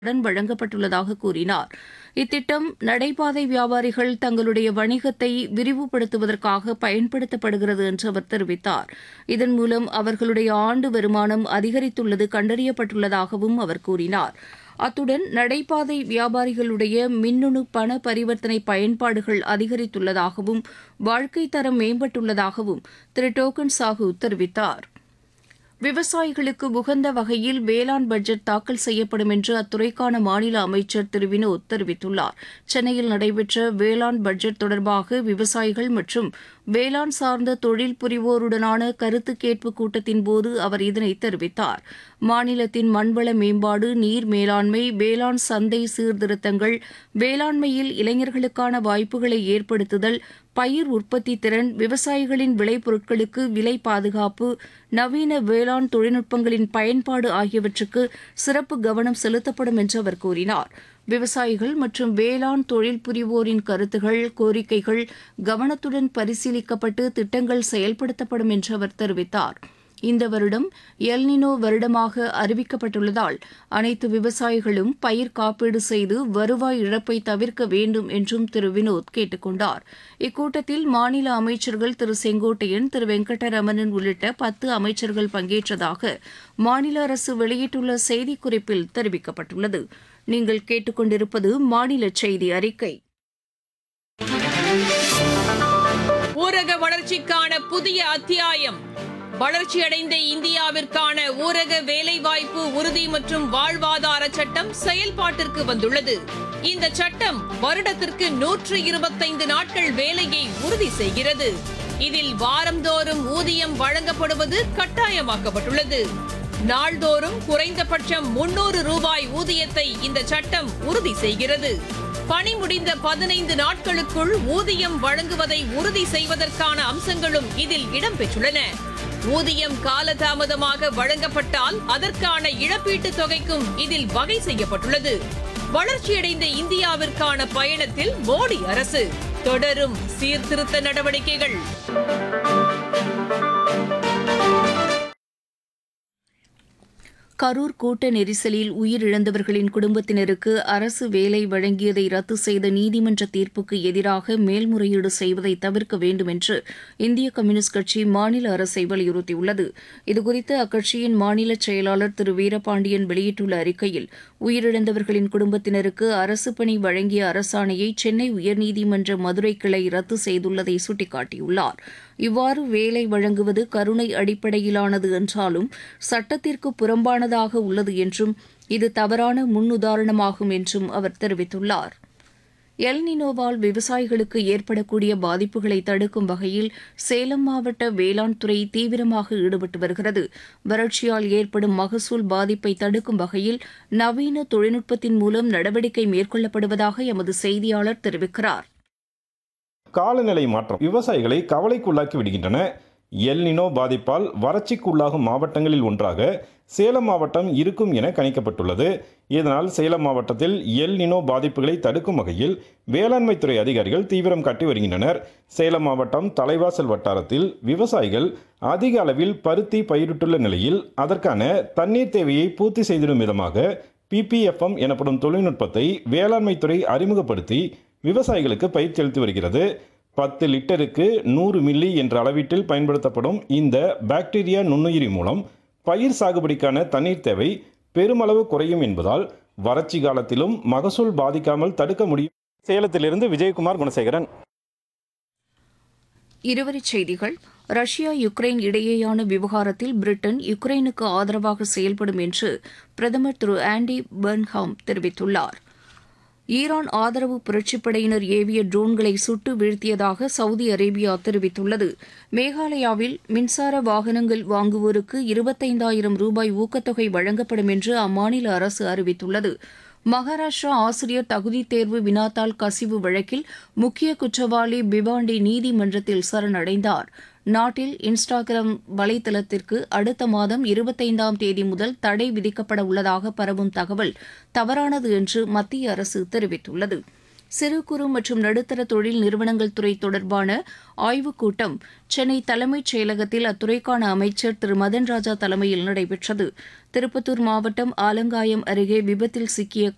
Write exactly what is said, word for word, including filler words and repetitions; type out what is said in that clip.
கடன் வழங்கப்பட்டுள்ளதாக கூறினார். இத்திட்டம் நடைபாதை வியாபாரிகள் தங்களுடைய வணிகத்தை விரிவுபடுத்துவதற்காக பயன்படுத்தப்படுகிறது என்று அவர் தெரிவித்தார். இதன் மூலம் அவர்களுடைய ஆண்டு வருமானம் அதிகரித்துள்ளது கண்டறியப்பட்டுள்ளதாகவும் அவர் கூறினார். அத்துடன் நடைபாதை வியாபாரிகளுடைய மின்னணு பண பரிவர்த்தனை பயன்பாடுகள் அதிகரித்துள்ளதாகவும் வாழ்க்கைத் தரம் மேம்பட்டுள்ளதாகவும் திரு டோக்கன் சாஹூ தெரிவித்தார். விவசாயிகளுக்கு உகந்த வகையில் வேளாண் பட்ஜெட் தாக்கல் செய்யப்படும் என்று அத்துறைக்கான மாநில அமைச்சர் திரு வினோத் தெரிவித்துள்ளார். சென்னையில் நடைபெற்ற வேளாண் பட்ஜெட் தொடர்பாக விவசாயிகள் மற்றும் வேளாண் சார்ந்த தொழில் புரிவோருடனான கருத்து கேட்பு கூட்டத்தின்போது அவர் இதனை தெரிவித்தார். மாநிலத்தின் மண்வள மேம்பாடு, நீர் மேலாண்மை, வேளாண் சந்தை சீர்திருத்தங்கள், வேளாண்மையில் இளைஞர்களுக்கான வாய்ப்புகளை ஏற்படுத்துதல், பயிர் உற்பத்தி திறன், விவசாயிகளின் விளைபொருட்களுக்கு விலை பாதுகாப்பு, நவீன வேளாண் தொழில்நுட்பங்களின் பயன்பாடு ஆகியவற்றுக்கு சிறப்பு கவனம் செலுத்தப்படும் என்று அவர் கூறினார். விவசாயிகள் மற்றும் வேளாண் தொழில் புரிவோரின் கருத்துகள், கோரிக்கைகள் கவனத்துடன் பரிசீலிக்கப்பட்டு திட்டங்கள் செயல்படுத்தப்படும் என்று அவர் தெரிவித்தார். இந்த வருடம் எல்னினோ வருடமாக அறிவிக்கப்பட்டுள்ளதால் அனைத்து விவசாயிகளும் பயிர் காப்பீடு செய்து வருவாய் இழப்பை தவிர்க்க வேண்டும் என்றும் திரு வினோத் கேட்டுக் கொண்டார். இக்கூட்டத்தில் மாநில அமைச்சர்கள் திரு செங்கோட்டையன், திரு வெங்கடரமணன் உள்ளிட்ட பத்து அமைச்சர்கள் பங்கேற்றதாக மாநில அரசு வெளியிட்டுள்ள செய்திக்குறிப்பில் தெரிவிக்கப்பட்டுள்ளது. நீங்கள் கேட்டுக்கொண்டிருப்பது மாநில செய்தி அறிக்கை. ஊரக வளர்ச்சிக்கான புதிய அத்தியாயம். வளர்ச்சியடைந்த இந்தியாவிற்கான ஊரக வேலைவாய்ப்பு உறுதி மற்றும் வாழ்வாதார சட்டம் செயல்பாட்டிற்கு வந்துள்ளது. இந்த சட்டம் வருடத்திற்கு நூற்று இருபத்தைந்து நாட்கள் வேலையை உறுதி செய்கிறது. இதில் வாரந்தோறும் ஊதியம் வழங்கப்படுவது கட்டாயமாக்கப்பட்டுள்ளது. நாள்தோறும் குறைந்தபட்சம் முன்னூறு ரூபாய் ஊதியத்தை இந்த சட்டம் உறுதி செய்கிறது. பணி முடிந்த பதினைந்து நாட்களுக்குள் ஊதியம் வழங்குவதை உறுதி செய்வதற்கான அம்சங்களும் இதில் இடம்பெற்றுள்ளன. ஊதியம் காலதாமதமாக வழங்கப்பட்டால் அதற்கான இழப்பீட்டுத் தொகைக்கும் இதில் வகை செய்யப்பட்டுள்ளது. வளர்ச்சியடைந்த இந்தியாவிற்கான பயணத்தில் மோடி அரசு தொடரும் சீர்திருத்த நடவடிக்கைகள். கரூர் கூட்ட நெரிசலில் உயிரிழந்தவர்களின் குடும்பத்தினருக்கு அரசு வேலை வழங்கியதை ரத்து செய்த நீதிமன்ற தீர்ப்புக்கு எதிராக மேல்முறையீடு செய்வதை தவிர்க்க வேண்டும் என்று இந்திய கம்யூனிஸ்ட் கட்சி மாநில அரசை வலியுறுத்தியுள்ளது. இதுகுறித்து அக்கட்சியின் மாநில செயலாளர் திரு வீரபாண்டியன் வெளியிட்டுள்ள அறிக்கையில், உயிரிழந்தவர்களின் குடும்பத்தினருக்கு அரசு பணி வழங்கிய அரசாணையை சென்னை உயர்நீதிமன்ற மதுரை கிளை ரத்து செய்துள்ளதை சுட்டிக்காட்டியுள்ளார். இவ்வாறு வேலை வழங்குவது கருணை அடிப்படையிலானது என்றாலும் சட்டத்திற்கு புறம்பானதாக உள்ளது என்றும் இது தவறான முன்னுதாரணமாகும் என்றும் அவர் தெரிவித்துள்ளார். எல்னினோவால் விவசாயிகளுக்கு ஏற்படக்கூடிய பாதிப்புகளை தடுக்கும் வகையில் சேலம் மாவட்ட வேளாண் துறை தீவிரமாக ஈடுபட்டு வருகிறது. வறட்சியால் ஏற்படும் மகசூல் பாதிப்பை தடுக்கும் வகையில் நவீன தொழில்நுட்பத்தின் மூலம் நடவடிக்கை மேற்கொள்ளப்படுவதாக எமது செய்தியாளர் தெரிவிக்கிறார். காலநிலை மாற்றம் விவசாயிகளை கவலைக்குள்ளாக்கி விடுகின்றன. எல்னினோ பாதிப்பால் வறட்சிக்குள்ளாகும் மாவட்டங்களில் ஒன்றாக சேலம் மாவட்டம் இருக்கும் என கணிக்கப்பட்டுள்ளது. இதனால் சேலம் மாவட்டத்தில் எல்னினோ பாதிப்புகளை தடுக்கும் வகையில் வேளாண்மைத்துறை அதிகாரிகள் தீவிரம் காட்டி வருகின்றனர். சேலம் மாவட்டம் தலைவாசல் வட்டாரத்தில் விவசாயிகள் அதிக அளவில் பருத்தி பயிரிட்டுள்ள நிலையில் அதற்கான தண்ணீர் தேவையை பூர்த்தி செய்திடும் விதமாக பிபிஎஃப்எம் எனப்படும் தொழில்நுட்பத்தை வேளாண்மைத்துறை அறிமுகப்படுத்தி விவசாயிகளுக்கு பயிற்சி அளித்து வருகிறது. பத்து லிட்டருக்கு நூறு மில்லி என்ற அளவீட்டில் பயன்படுத்தப்படும் இந்த பாக்டீரியா நுண்ணுயிரி மூலம் பயிர் சாகுபடிக்கான தண்ணீர் தேவை பெருமளவு குறையும் என்பதால் வறட்சி காலத்திலும் மகசூல் பாதிக்காமல் தடுக்க முடியும். சேலத்திலிருந்து விஜயகுமார் குணசேகரன். இருவரிச் செய்திகள். ரஷ்யா யுக்ரைன் இடையேயான விவகாரத்தில் பிரிட்டன் யுக்ரைனுக்கு ஆதரவாக செயல்படும் என்று பிரதமர் திரு ஆண்டி பர்ன்ஹாம் தெரிவித்துள்ளார். ஈரான் ஆதரவு புரட்சிப்படையினர் ஏவிய ட்ரோன்களை சுட்டு வீழ்த்தியதாக சவுதி அரேபியா தெரிவித்துள்ளது. மேகாலயாவில் மின்சார வாகனங்கள் வாங்குவோருக்கு இருபத்தைந்தாயிரம் ரூபாய் ஊக்கத்தொகை வழங்கப்படும் என்று அம்மாநில அரசு அறிவித்துள்ளது. மகாராஷ்டிரா ஆசிரியர் தகுதித் தேர்வு வினாத்தாள் கசிவு வழக்கில் முக்கிய குற்றவாளி பிவாண்டி நீதிமன்றத்தில் சரணடைந்தார். நாட்டில் இன்ஸ்டாகிராம் வலைதளத்திற்கு அடுத்த மாதம் இருபத்தைந்தாம் தேதி முதல் தடை விதிக்கப்பட உள்ளதாக பரவும் தகவல் தவறானது என்று மத்திய அரசு தெரிவித்துள்ளது. சிறு குறு மற்றும் நடுத்தர தொழில் நிறுவனங்கள் துறை தொடர்பான ஆய்வுக் கூட்டம் சென்னை தலைமைச் செயலகத்தில் அத்துறைக்கான அமைச்சர் திரு மதன் ராஜா தலைமையில் நடைபெற்றது. திருப்பத்தூர் மாவட்டம் ஆலங்காயம் அருகே விபத்தில் சிக்கிய